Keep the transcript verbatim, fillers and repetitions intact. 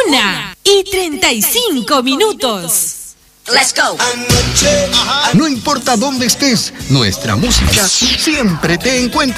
Una y treinta y cinco minutos. Let's go. No importa dónde estés, nuestra música siempre te encuentra.